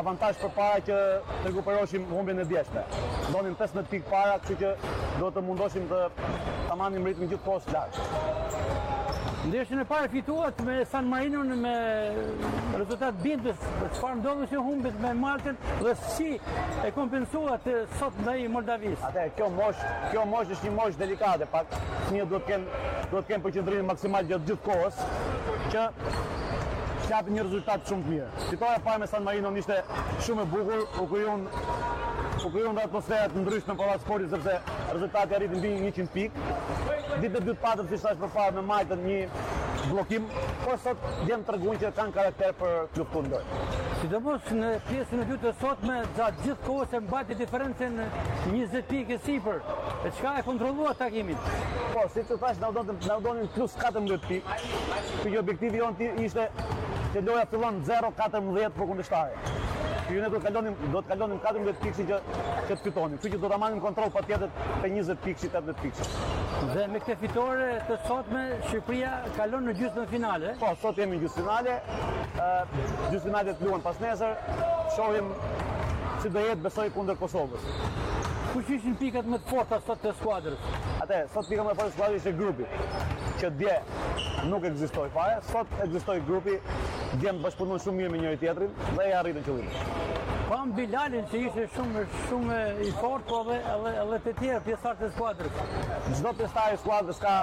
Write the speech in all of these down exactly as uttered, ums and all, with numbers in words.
avantazh për para që të rekuperoshim humbjen e djeshme. Donin pesëmbëdhjetë pikë para, kështu që do të mundoshim të ta marrim ritmin gjithkohës lart. Ndeshjen e parë fituat me San Marinon me rezultat bindës, çfarë ndodhi që humbet me Maltën dhe si e kompensuat sot ndaj Moldavisë. Atë kjo mosh, kjo mosh është një mosh delikate, pak fëmijët duhet të kenë duhet të kenë përqendrimin maksimal gjatë gjithë kohës që japin një rezultat shumë të mirë. Fitoria e parë me San Marinon ishte shumë e bukur, u krijuan u krijuan atmosfera të ndryshme për sportin sepse rezultati arriti mbi njëqind pikë. Ditë e dytë patëm, si thash përpara, me Maltën një bllokim, por sot vjen treguan që kanë karakter për të luftuar ndër. Sidomos në pjesën e dytë të sotme, gjatë gjithë kohës e mbajti diferencën njëzet pikë sipër. E çka e kontrollua takimin? Po, siç u thash, na donin na donin plus katërmbëdhjetë pikë. Ky objektivi jon ishte që loja fillon zero katërmbëdhjetë për kundërshtarin. Ju ne do të kalonim do të kalonim katërmbëdhjetë pikë që që të fitonin. Kështu që do ta marrim kontroll patjetër te njëzet pikë, tetëmbëdhjetë pikë. Dhe me këtë fitore të sotme, Shqipëria kalon në gjysmën finale. Po, sot jemi në gjysmë finale. Ë, gjysmë finale të luan pas nesër. Shohim si do jetë, besoj, kundër Kosovës. Kush ishin pikat më të forta sot të skuadrës? Atë, sot pika më e fortë e skuadrës ishte grupi, që dje nuk ekzistoi fare, sot ekzistoi grupi, dje bashkëpunuan shumë mirë me njëri tjetrin dhe e arritën qëllimin. Pam Bilalin që ishte shumë shumë i fortë, po edhe edhe, edhe të tjerë pjesëtar të skuadrës. Çdo pjesëtar i skuadrës ka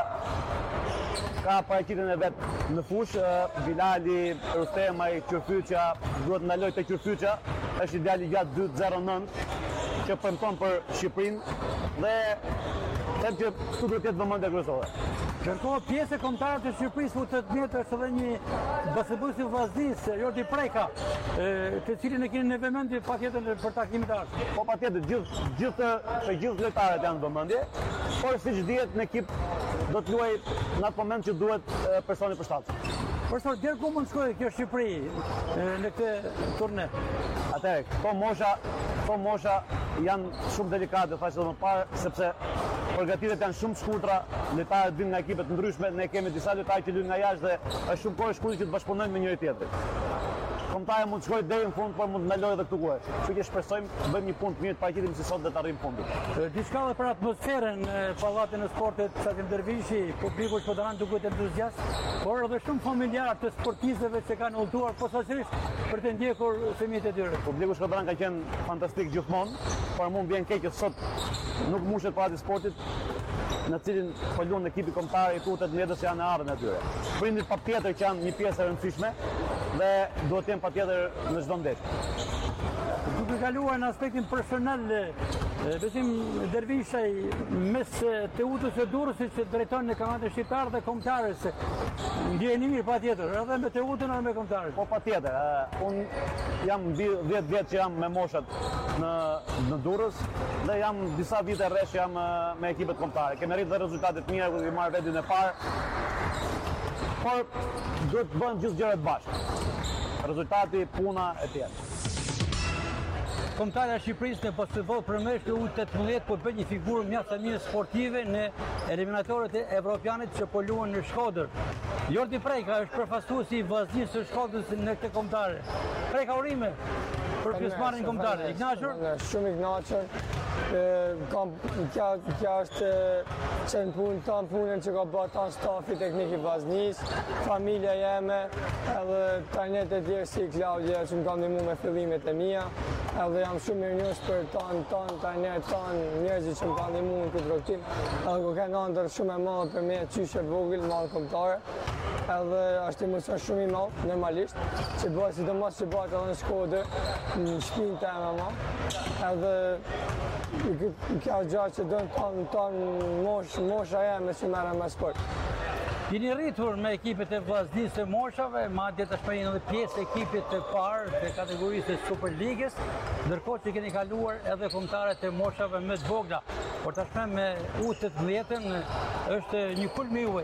ka paraqitjen e vet në fushë. Bilali, Rustemaj, Qyrfyqa, duhet ndaloj te Qyrfyqa, është i djali gjatë dy zero nëntë që premton për Shqipërinë dhe them që këtu duhet të jetë vëmendje kryesore. Ndërkohë pjesë e kombëtarëve të Shqipërisë futet metë është edhe një baseballist i vllaznisë, Jordi Preka, të cilin e keni në vëmendje patjetër për takimin e ardhshëm. Po patjetër, gjithë gjithë të gjithë lojtarët janë në vëmendje, por siç dihet në ekip do të luaj në atë moment që duhet personi përshtatshëm. Por sot deri ku mund shkojë kjo Shqipëri në këtë turne? Atëherë, këto mosha, këto mosha janë shumë delikate, thashë më parë, sepse përgatitjet janë shumë shkurtra, lojtarët vinë nga ekipet ndryshme, ne kemi disa lojtarë që luajnë nga jashtë dhe është shumë kohë e shkurtër që të bashkëpunojnë me njëri tjetrin. Kombëtari mund të shkojë deri në fund, por mund të ndalojë edhe këtu ku është. Kështu që shpresojmë të bëjmë një punë të mirë të paraqitemi si sot dhe të arrijmë fundin. Diçka edhe për atmosferën në pallatin e sportit Sadim Dervishi, publiku që do duket entuziast, por edhe shumë familjar të sportistëve që kanë udhëtuar posaçërisht për të ndjekur fëmijët e tyre. Publiku shkodran ka qenë fantastik gjithmonë, por mua vjen keq që sot nuk mushet pallati i sportit në cilin po luan ekipi kombëtar i tutet mjedës janë në ardhmën e tyre. Prindit patjetër që janë një pjesë e rëndësishme dhe duhet të jenë patjetër në çdo ndeshje. Duke kaluar në aspektin personal, besim Dervishaj mes Teutës së Durrësit që drejton në kampionat shqiptar dhe kombëtarës. Ndjeni mirë patjetër, edhe me Teutën edhe me kombëtarët. Po patjetër, un jam mbi dhjetë vjet që jam me moshat në në Durrës dhe jam disa vite rresh jam me ekipet kombëtare. Kemë arritur rezultate të mira kur i marr vendin e parë. Por duhet të bëjmë gjithë gjërat bashkë. Rezultati, puna e tjerë. Kombëtarja e Shqipërisë në basketbol përmeshkë U tetëmbëdhjetë po bën një figurë mjaft të mirë sportive në eliminatorët e evropianit që po luan në Shkodër. Jordi Preka është përfaqësuesi i vllaznisë së Shkodrës në këtë kombëtare. Preka urime për pjesëmarrjen kombëtare. I kënaqur? Shumë i kënaqur. Kam kjo kjo është çën punë tan punën që ka bërë tan stafi teknik i vllaznisë, familja jeme, edhe trajnerët e tjerë si Klaudia që më kanë ndihmuar me fillimet e mia. Edhe jam shumë mirënjohës për tan tan trajnerët tan, njerëzit që më kanë ndihmuar në këtë rrotim. Edhe ku kanë ndër shumë e madhe për me qyshe vogël, madh kombëtare. Edhe është emocion shumë i madh normalisht, që bëhet sidomos që bëhet edhe në Shkodër, në shtëpinë time më. Edhe kjo gjatë që dënë tonë ton, mosh, mosha jeme që merrem me sport. Jeni rritur me ekipet e vllaznisë së moshave, madje tashmë jeni edhe pjesë e ekipit të parë të kategorisë të Superligës, ndërkohë që keni kaluar edhe kombëtarët e moshave më të vogla. Por tashmë me U tetëmbëdhjetën është një kulm i juaj.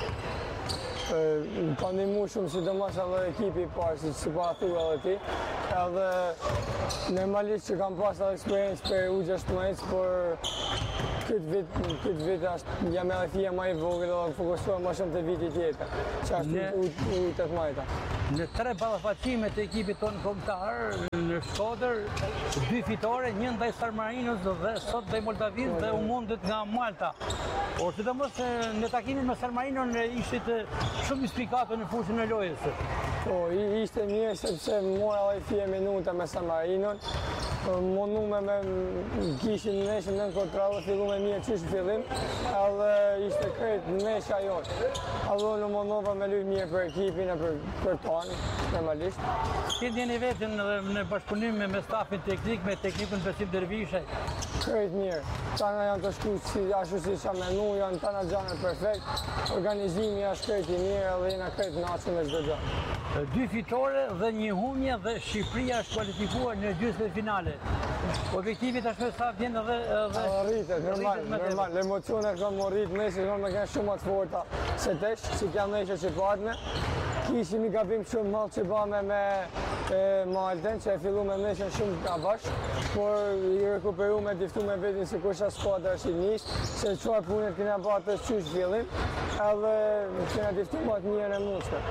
Më ka ndihmuar shumë sidomos edhe ekipi i parë, siç po thua edhe ti. Edhe normalisht që kam pas edhe eksperiencë për U gjashtëmbëdhjetë, por këtë vit, këtë vit është jam edhe fija më i vogël dhe fokusohem më shumë te viti tjetër, që është U tetëmbëdhjetë. Në tre ballafaqime të ekipit tonë kombëtar në Shkodër, dy fitore, një ndaj San Marinos dhe sot ndaj Moldavis dhe u mundët nga Malta. Por sidomos në takimin me San Marinon ishit shumë inspikator në fushën e lojës. Po, ishte mirë sepse mora dhe fije minuta me San Marinon. Mundu me me kishin në neshën në kontrallë, fillu me mirë qysh në fillim, edhe ishte krejt në nesha jonë. Edhe në mundova me luj mirë për ekipin e për, për tonë, normalisht. Si ndjeni vetën në bashkëpunim me stafin teknik, me teknikun Besim Dervishaj? Krejt mirë. Tana janë të shku si ashtu si isha menu, janë tana gjanët perfekt. Organizimi është krejt i mirë edhe jena krejt në atëshu me çdo gjë. Dy fitore dhe një humje dhe Shqipëria është kualifikuar në gjysmën finale. Objektivit është me sa vjen edhe... Rritet, normal, normal. Emocionet kam rrit, nesër kam me kënë shumë atë forta se tesh, si kam nesër që patme. Kishim i gabim shumë malë që bame me Malten, që e fillu me nesër shumë ka bashkë, por i rekuperu me diftu me vetin si kusha skuadra është i njështë, se qëfar punit këna batë të qysh fillim, edhe këna diftu më atë njën e mundshme.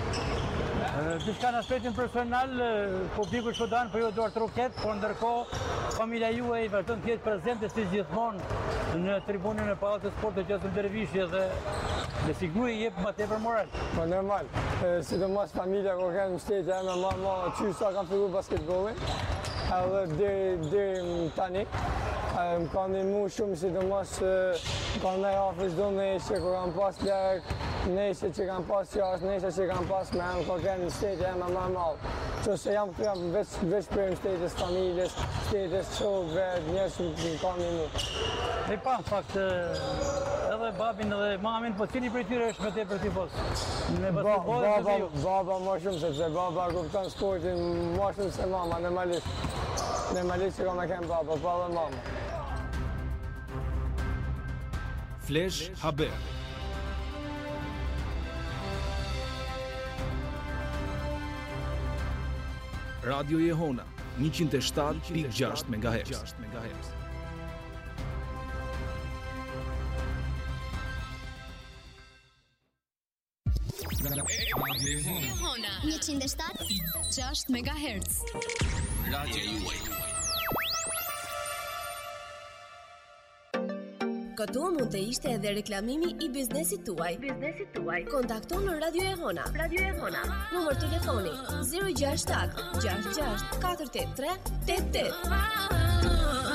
Dishka në aspektin personal, publiku shkodan për ju duart roket, por ndërkohë familja juaj i vazhdon të jetë prezente si gjithmonë në tribunën e Pallatit të Sportit Besim Dervishi dhe me siguri i jep më tepër moral. Po normal, sidomos familja kur kanë mbështetje me mama, çysa kanë filluar basketbollin, edhe deri deri tani. Më kanë ndihmu shumë, sidomos kanë ndaj afër çdo nesër kur kanë pas plak, nesër që kanë pas jashtë, nesër që kanë pas me anë, kur kanë mbështetje me mama. Qëse jam këtu jam veç, veç për mbështetjes familjes, mbështetjes shokëve, njerëz që kanë ndihmu. E pa, në fakt, edhe babin edhe mamin, po cili prej tyre është më tepër tifos? Me basketbollin baba, ju? baba më shumë, sepse baba kupton sportin më shumë se mama, normalisht. Normalisht që ka me kem baba, pa dhe mama. Flash Haber. Radio Jehona, njëqind e shtatë pikë gjashtë megahertz. Jehona, njëqind e shtatë pikë gjashtë megahertz. Radio juaj. Këtu mund të ishte edhe reklamimi i biznesit tuaj. Biznesit tuaj. Kontakton në Radio Jehona. Radio Jehona. Numër telefoni zero gjasht shtat gjasht gjasht katër tetë tre tetë tetë.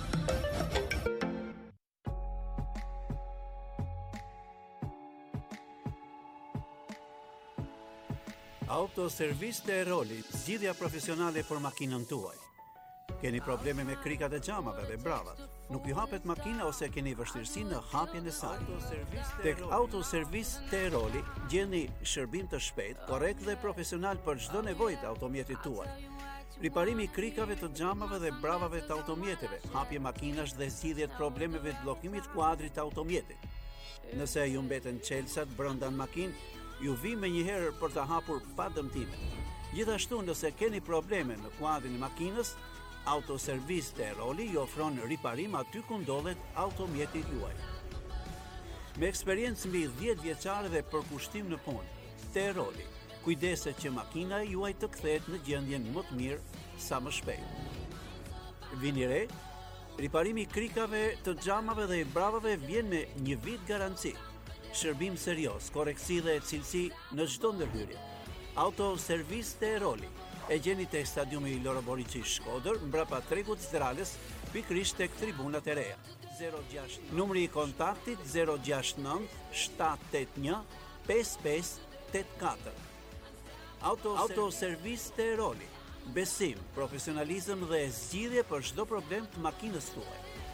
Autoservis të Eroli, zgjidhja profesionale për makinën tuaj. Keni probleme me krikat e xhamave dhe bravat, nuk ju hapet makina ose keni vështirësi në hapjen e saj. Tek Autoservis të Eroli gjeni shërbim të shpejt, korrekt dhe profesional për çdo nevojë të automjetit tuaj. Riparimi i krikave të xhamave dhe bravave të automjeteve, hapje makinash dhe zgjidhje të problemeve të bllokimit kuadrit të automjetit. Nëse ju mbeten çelësat brenda në makinë, ju vi me njëherë për të hapur pa dëmtime. Gjithashtu, nëse keni probleme në kuadrin e makinës, Autoservis të Eroli ju ofron riparim aty ku ndodhet automjeti juaj. Me eksperiencë mbi dhjetë vjeçare dhe përkushtim në punë, të Eroli, kujdeset që makina juaj të kthehet në gjendjen më të mirë sa më shpejt. Vini re, riparimi i krikave të xhamave dhe i bravave vjen me një vit garanci. Shërbim serioz, korreksi dhe cilësi në çdo ndërhyrje. Autoservis të Eroli. E gjeni tek stadiumi i Loro Boriçi Shkodër, mbrapa tregut Zdrales, pikërisht tek tribunat e reja. Numri i kontaktit zero gjasht nënt shtat tet një pesë pesë tet katër. Autoservis të Eroli. Besim, profesionalizëm dhe zgjidhje për çdo problem të makinës tuaj.